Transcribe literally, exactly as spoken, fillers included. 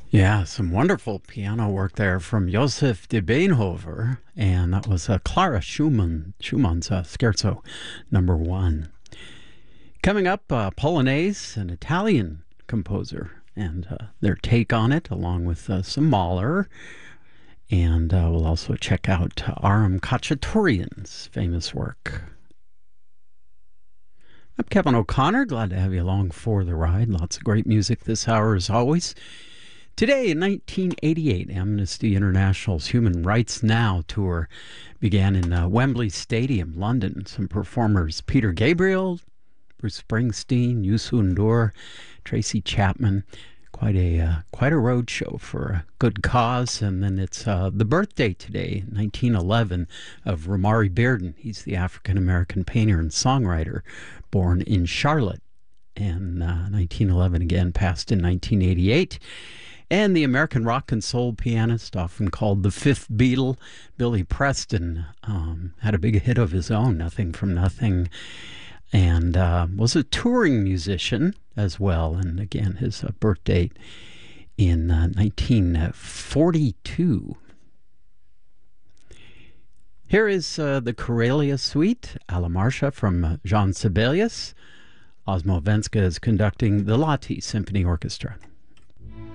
Yeah, some wonderful piano work there from Joseph de Beenhover, and that was uh, Clara Schumann, Schumann's uh, Scherzo number one. Coming up, uh, Polonaise, an Italian composer, and uh, their take on it, along with uh, some Mahler. And uh, we'll also check out uh, Aram Khachaturian's famous work. I'm Kevin O'Connor. Glad to have you along for the ride. Lots of great music this hour, as always. Today, in nineteen eighty-eight, Amnesty International's Human Rights Now tour began in uh, Wembley Stadium, London. Some performers: Peter Gabriel, Bruce Springsteen, Youssou N'Dour, Tracy Chapman. Quite a uh, quite a road show for a good cause. And then it's uh, the birthday today, nineteen eleven, of Romari Bearden. He's the African-American painter and songwriter born in Charlotte. And uh, nineteen eleven again, passed in nineteen eighty-eight. And the American rock and soul pianist, often called the fifth Beatle, Billy Preston, um, had a big hit of his own, Nothing from Nothing, and uh, was a touring musician as well. And again, his uh, birth date in uh, nineteen forty-two. Here is uh, the Karelia Suite, Alla Marcia from uh, Jean Sibelius. Osmo Venska is conducting the Lahti Symphony Orchestra.